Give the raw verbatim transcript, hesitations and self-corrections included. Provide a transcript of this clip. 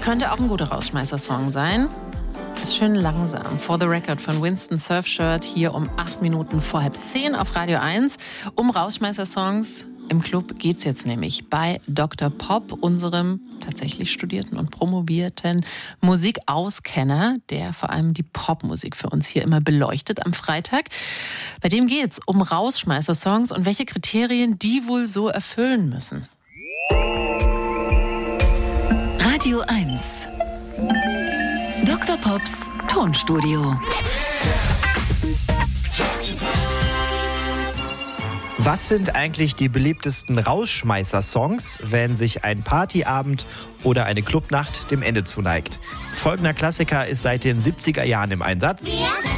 Könnte auch ein guter Rausschmeißer-Song sein. Ist schön langsam. For the Record von Winston Surfshirt hier um acht Minuten vor halb zehn auf Radio eins. Um Rausschmeißer-Songs im Club geht's jetzt nämlich bei Doktor Pop, unserem tatsächlich studierten und promovierten Musikauskenner, der vor allem die Popmusik für uns hier immer beleuchtet am Freitag. Bei dem geht's um Rausschmeißer-Songs und welche Kriterien die wohl so erfüllen müssen. Radio eins. Doktor Pops Tonstudio. Was sind eigentlich die beliebtesten Rausschmeißer-Songs, wenn sich ein Partyabend oder eine Clubnacht dem Ende zuneigt? Folgender Klassiker ist seit den siebziger Jahren im Einsatz. Wir